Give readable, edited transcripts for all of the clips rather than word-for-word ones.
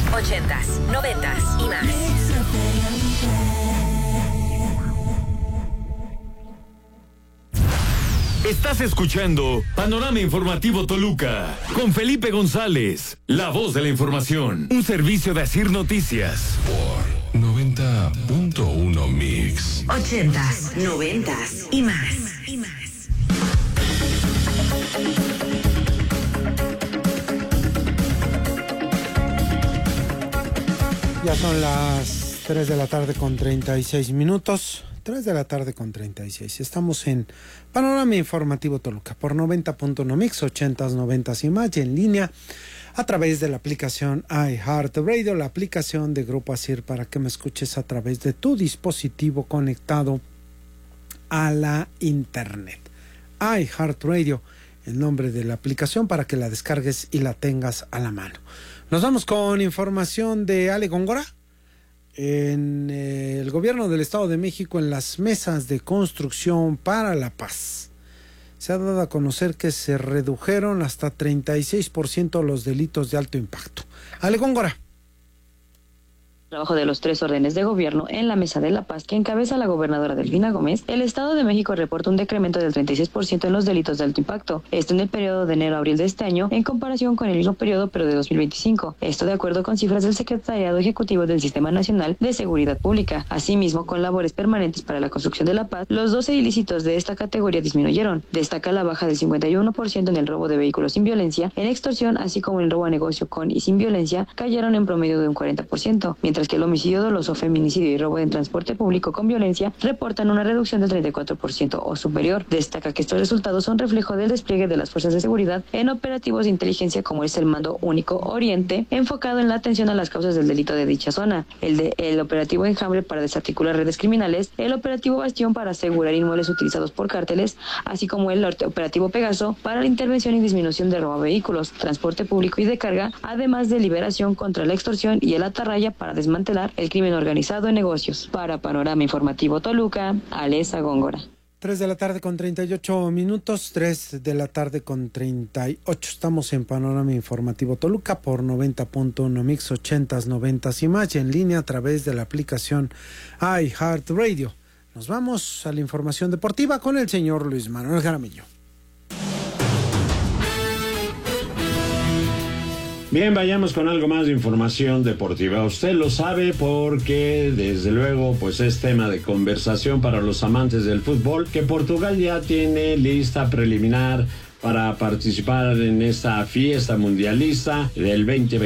80s, 90s y más. Estás escuchando Panorama Informativo Toluca con Felipe González, la voz de la información. Un servicio de Asir Noticias. Por 90.1 Mix. 80s, 90s y más. Ya son las 3 de la tarde con 36 minutos. 3 de la tarde con 36. Estamos en Panorama Informativo Toluca por 90.1 Mix, 80s, 90s y más, y en línea a través de la aplicación iHeartRadio, la aplicación de Grupo Asir, para que me escuches a través de tu dispositivo conectado a la internet. iHeartRadio, el nombre de la aplicación, para que la descargues y la tengas a la mano. Nos vamos con información de Ale Góngora. En el gobierno del Estado de México, en las mesas de construcción para la paz, se ha dado a conocer que se redujeron hasta 36% los delitos de alto impacto. Ale Góngora. Trabajo de los 3 órdenes de gobierno en la Mesa de la Paz que encabeza la gobernadora Delfina Gómez, el Estado de México reporta un decremento del 36% en los delitos de alto impacto. Esto en el periodo de enero a abril de este año, en comparación con el mismo periodo pero de 2025. Esto de acuerdo con cifras del Secretariado Ejecutivo del Sistema Nacional de Seguridad Pública. Asimismo, con labores permanentes para la construcción de la paz, los 12 ilícitos de esta categoría disminuyeron. Destaca la baja del 51% en el robo de vehículos sin violencia, en extorsión, así como en el robo a negocio con y sin violencia, cayeron en promedio de un 40%, mientras que el homicidio doloso, feminicidio y robo en transporte público con violencia reportan una reducción del 34% o superior. Destaca que estos resultados son reflejo del despliegue de las fuerzas de seguridad en operativos de inteligencia como es el Mando Único Oriente, enfocado en la atención a las causas del delito de dicha zona, el operativo Enjambre para desarticular redes criminales, el operativo Bastión para asegurar inmuebles utilizados por cárteles, así como el operativo Pegaso para la intervención y disminución de robo a vehículos, transporte público y de carga, además de liberación contra la extorsión y el atarraya para desmantelar el crimen organizado en negocios. Para Panorama Informativo Toluca, Alesa Góngora. 3 de la tarde con 38 minutos, 3 de la tarde con 38. Estamos en Panorama Informativo Toluca por 90.1 Mix, 80s, 90s y más, y en línea a través de la aplicación iHeartRadio. Nos vamos a la información deportiva con el señor Luis Manuel Jaramillo. Bien, vayamos con algo más de información deportiva. Usted lo sabe porque, desde luego, pues es tema de conversación para los amantes del fútbol, que Portugal ya tiene lista preliminar para participar en esta fiesta mundialista del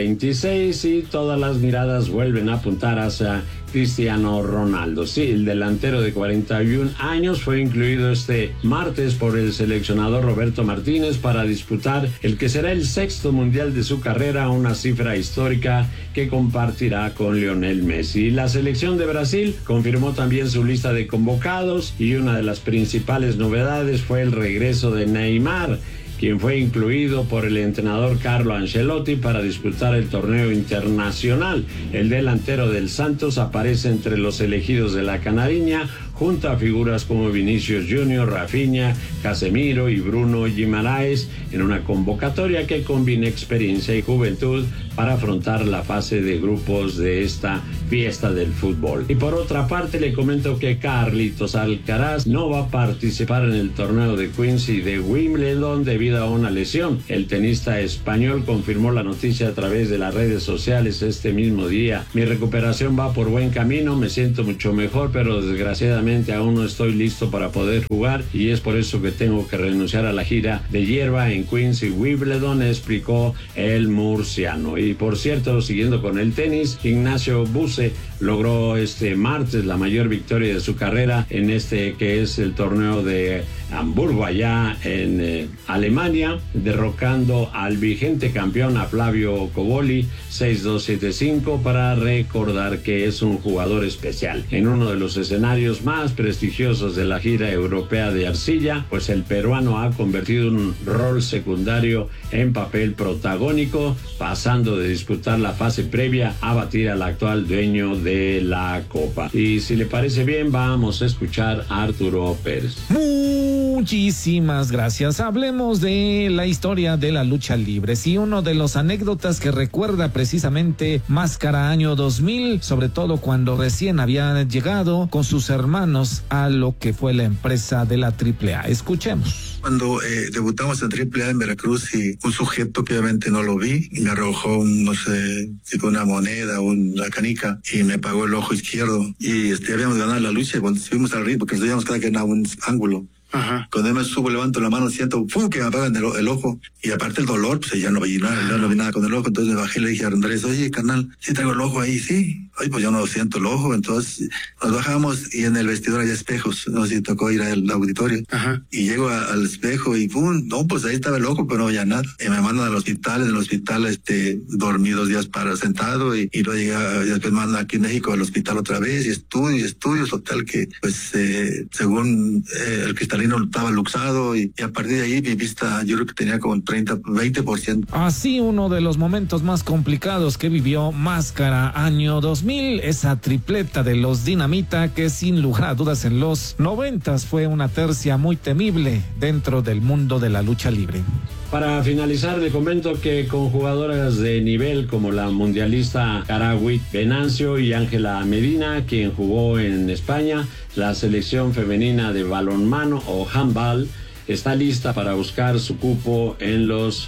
2026 y todas las miradas vuelven a apuntar hacia Cristiano Ronaldo. Sí, el delantero de 41 años fue incluido este martes por el seleccionador Roberto Martínez para disputar el que será el 6º mundial de su carrera, una cifra histórica que compartirá con Lionel Messi. La selección de Brasil confirmó también su lista de convocados y una de las principales novedades fue el regreso de Neymar, quien fue incluido por el entrenador Carlo Ancelotti para disputar el torneo internacional. El delantero del Santos aparece entre los elegidos de la Canariña, junto a figuras como Vinicius Junior, Rafinha, Casemiro y Bruno Guimaraes, en una convocatoria que combina experiencia y juventud para afrontar la fase de grupos de esta fiesta del fútbol. Y por otra parte, le comento que Carlitos Alcaraz no va a participar en el torneo de Queens y de Wimbledon debido a una lesión. El tenista español confirmó la noticia a través de las redes sociales este mismo día. Mi recuperación va por buen camino, me siento mucho mejor, pero desgraciadamente aún no estoy listo para poder jugar y es por eso que tengo que renunciar a la gira de hierba en Queens y Wimbledon, explicó el murciano. Y por cierto, siguiendo con el tenis, Ignacio Buse logró este martes la mayor victoria de su carrera en este que es el torneo de Hamburgo allá en Alemania, derrocando al vigente campeón, a Flavio Coboli, 6-2-7-5, para recordar que es un jugador especial. En uno de los escenarios más prestigiosos de la gira europea de arcilla, pues el peruano ha convertido un rol secundario en papel protagónico, pasando de disputar la fase previa a batir al actual dueño de la Copa. Y si le parece bien, vamos a escuchar a Arturo Pérez. Muchísimas gracias. Hablemos de la historia de la lucha libre. Sí, uno de los anécdotas que recuerda precisamente Máscara año 2000, sobre todo cuando recién había llegado con sus hermanos a lo que fue la empresa de la AAA. Escuchemos. Cuando debutamos en AAA en Veracruz, y un sujeto que obviamente no lo vi y me arrojó no sé, una moneda o una canica y me pagó el ojo izquierdo, y habíamos ganado la lucha. Y cuando subimos al ring, porque nos veíamos cada que en un ángulo, ajá, cuando yo me subo, levanto la mano, siento ¡pum!, que me apagan el ojo, y aparte el dolor, pues ya no vi nada con el ojo. Entonces me bajé y le dije a Andrés: oye, carnal, ¿sí traigo el ojo ahí? Sí. Ay, pues yo no siento el ojo. Entonces nos bajamos y en el vestidor hay espejos. No sé si tocó ir al auditorio. Ajá. Y llego al espejo y ¡pum! No, pues ahí estaba el ojo, pero no había nada. Y me mandan al hospital. En el hospital dormí 2 días sentado, y luego llegué, después me mandan aquí en México al hospital otra vez, y estudios, total que pues según el cristalino estaba luxado, y a partir de ahí mi vista yo creo que tenía como 20%. Así, uno de los momentos más complicados que vivió Máscara año 2000, esa tripleta de los Dinamita, que sin lugar a dudas en los 90s fue una tercia muy temible dentro del mundo de la lucha libre. Para finalizar, le comento que con jugadoras de nivel como la mundialista Carawit Venancio y Ángela Medina, quien jugó en España, la selección femenina de balonmano o handball está lista para buscar su cupo en los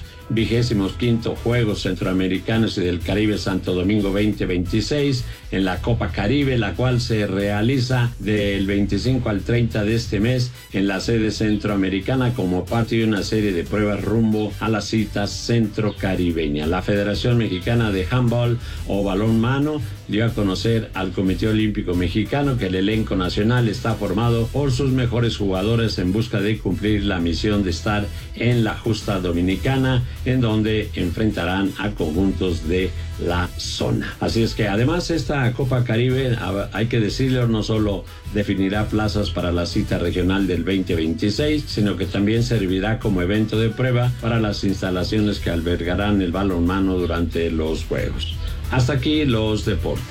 25º Juegos Centroamericanos y del Caribe Santo Domingo 2026 en la Copa Caribe, la cual se realiza del 25 al 30 de este mes en la sede centroamericana como parte de una serie de pruebas rumbo a las citas centrocaribeñas. La Federación Mexicana de Handball o Balonmano dio a conocer al Comité Olímpico Mexicano que el elenco nacional está formado por sus mejores jugadores en busca de cumplir la misión de estar en la justa dominicana, en donde enfrentarán a conjuntos de la zona. Así es que además esta Copa Caribe, hay que decirlo, no solo definirá plazas para la cita regional del 2026, sino que también servirá como evento de prueba para las instalaciones que albergarán el balonmano durante los Juegos. Hasta aquí los deportes.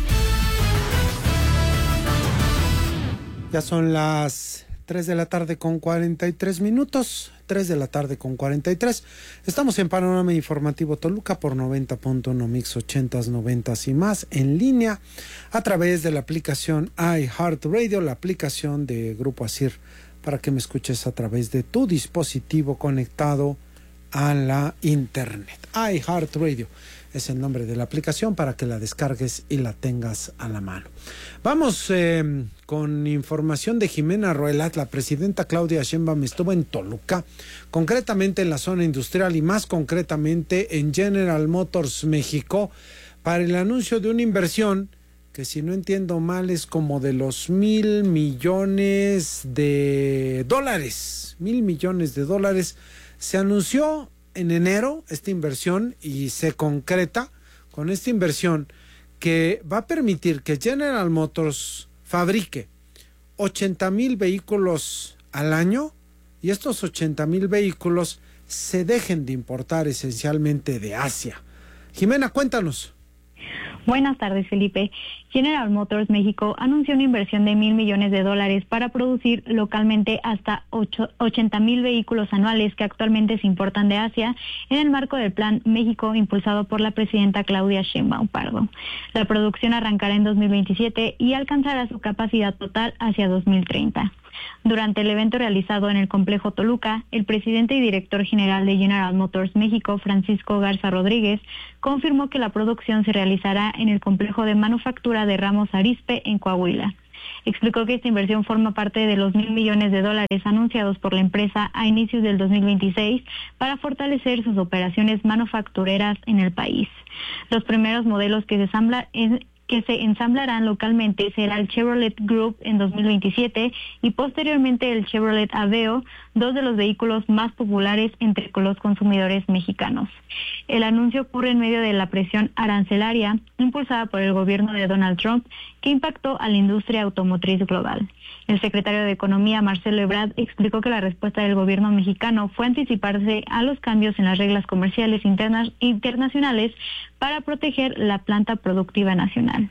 Ya son las 3 de la tarde con 43 minutos. 3 de la tarde con 43. Estamos en Panorama Informativo Toluca por 90.1 Mix 80s, 90s y más, en línea a través de la aplicación iHeartRadio, la aplicación de Grupo ASIR, para que me escuches a través de tu dispositivo conectado a la internet. iHeartRadio es el nombre de la aplicación para que la descargues y la tengas a la mano. Vamos con información de Jimena Roelat. La presidenta Claudia Sheinbaum estuvo en Toluca, concretamente en la zona industrial y más concretamente en General Motors México, para el anuncio de una inversión que, si no entiendo mal, es como de los $1,000 millones. $1,000 millones. Se anunció en enero esta inversión y se concreta con esta inversión que va a permitir que General Motors fabrique 80,000 vehículos al año, y estos 80,000 vehículos se dejen de importar esencialmente de Asia. Jimena, cuéntanos. Buenas tardes, Felipe. General Motors México anunció una inversión de $1,000 millones para producir localmente hasta 80,000 vehículos anuales que actualmente se importan de Asia en el marco del Plan México impulsado por la presidenta Claudia Sheinbaum Pardo. La producción arrancará en 2027 y alcanzará su capacidad total hacia 2030. Durante el evento realizado en el complejo Toluca, el presidente y director general de General Motors México, Francisco Garza Rodríguez, confirmó que la producción se realizará en el complejo de manufactura de Ramos Arizpe en Coahuila. Explicó que esta inversión forma parte de los $1,000 millones anunciados por la empresa a inicios del 2026 para fortalecer sus operaciones manufactureras en el país. Los primeros modelos que se ensamblarán localmente será el Chevrolet Group en 2027 y posteriormente el Chevrolet Aveo, dos de los vehículos más populares entre los consumidores mexicanos. El anuncio ocurre en medio de la presión arancelaria impulsada por el gobierno de Donald Trump, que impactó a la industria automotriz global. El secretario de Economía, Marcelo Ebrard, explicó que la respuesta del gobierno mexicano fue anticiparse a los cambios en las reglas comerciales internacionales para proteger la planta productiva nacional.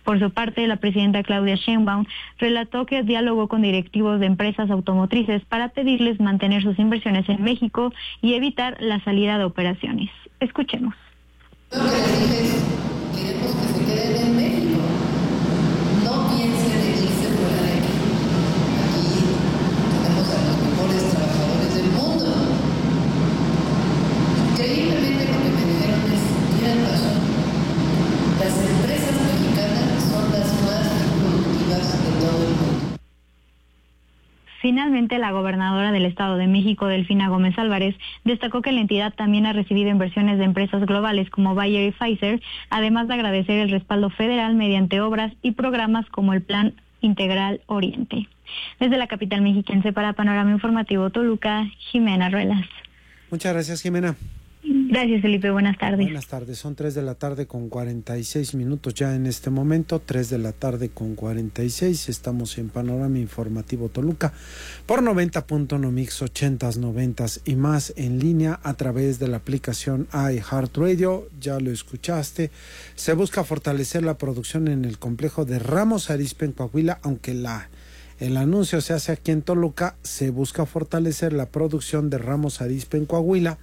Por su parte, la presidenta Claudia Sheinbaum relató que dialogó con directivos de empresas automotrices para pedirles mantener sus inversiones en México y evitar la salida de operaciones. Escuchemos. Lo que les dije es, queremos que se queden en México. No piensen en irse fuera de aquí. Aquí tenemos a los mejores trabajadores del mundo. Increíblemente lo que me dijeron es, tienen razón. Las empresas mexicanas son las más productivas de todo el mundo. Finalmente, la gobernadora del Estado de México, Delfina Gómez Álvarez, destacó que la entidad también ha recibido inversiones de empresas globales como Bayer y Pfizer, además de agradecer el respaldo federal mediante obras y programas como el Plan Integral Oriente. Desde la capital mexiquense para Panorama Informativo Toluca, Jimena Ruelas. Muchas gracias, Jimena. Gracias, Felipe. Buenas tardes. Buenas tardes. Son 3 de la tarde con 46 minutos ya en este momento. 3 de la tarde con 46. Estamos en Panorama Informativo Toluca por 90.1 Mix 80s, 90s y más en línea a través de la aplicación iHeartRadio. Ya lo escuchaste. Se busca fortalecer la producción en el complejo de Ramos Arizpe en Coahuila, aunque el anuncio se hace aquí en Toluca. Se busca fortalecer la producción de Ramos Arizpe en Coahuila,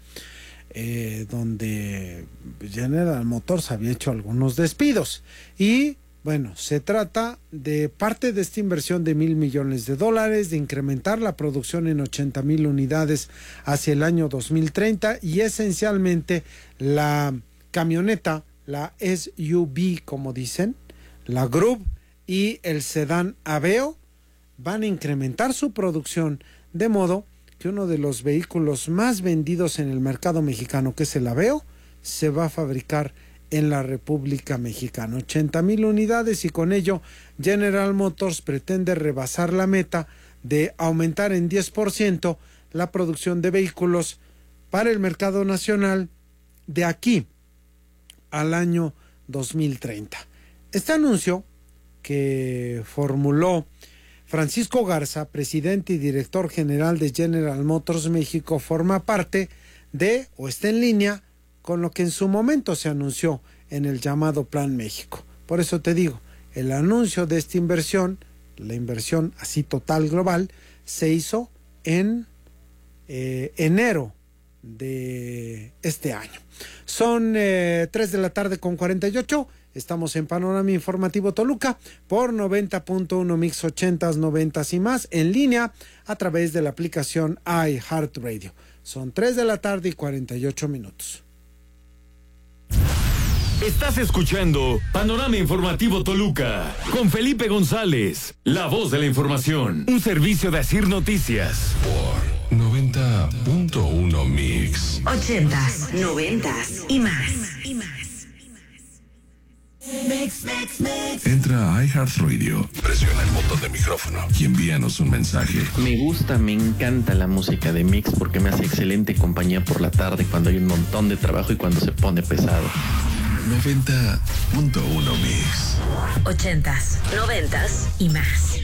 donde General Motors había hecho algunos despidos. Y bueno, se trata de parte de esta inversión de $1,000 millones, de incrementar la producción en 80,000 unidades hacia el año 2030, y esencialmente la camioneta, la SUV como dicen, la Grub y el sedán Aveo van a incrementar su producción, de modo que uno de los vehículos más vendidos en el mercado mexicano, que es el Aveo, se va a fabricar en la República Mexicana. 80,000 unidades, y con ello General Motors pretende rebasar la meta de aumentar en 10% la producción de vehículos para el mercado nacional de aquí al año 2030. Este anuncio, que formuló Francisco Garza, presidente y director general de General Motors México, forma parte de, o está en línea con lo que en su momento se anunció en el llamado Plan México. Por eso te digo, el anuncio de esta inversión, la inversión así total global, se hizo en enero de este año. Son 3 de la tarde con 48. Estamos en Panorama Informativo Toluca por 90.1 Mix 80s, 90s y más en línea a través de la aplicación iHeartRadio. Son 3 de la tarde y 48 minutos. Estás escuchando Panorama Informativo Toluca con Felipe González, la voz de la información. Un servicio de Asir Noticias. Por 90.1 Mix 80s, 90s y más. Entra a iHeartRadio, presiona el botón de micrófono y envíanos un mensaje. Me gusta, me encanta la música de Mix porque me hace excelente compañía por la tarde cuando hay un montón de trabajo y cuando se pone pesado. 90.1 Mix 80s, 90s y más.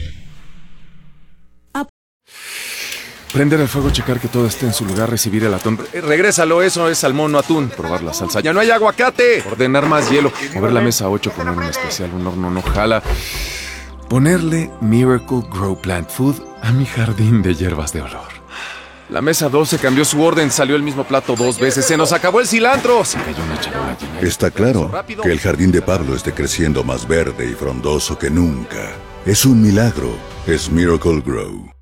Prender el fuego, checar que todo esté en su lugar, recibir el atún. Regrésalo, eso es salmón, no atún. Probar la salsa. ¡Ya no hay aguacate! Ordenar más hielo. Mover la mesa 8, poner un especial, un horno no jala. Ponerle Miracle Grow Plant Food a mi jardín de hierbas de olor. La mesa 12 cambió su orden, salió el mismo plato 2 veces. ¡Se nos acabó el cilantro! Se cayó una charola llena. Está claro que el jardín de Pablo esté creciendo más verde y frondoso que nunca. Es un milagro. Es Miracle Grow.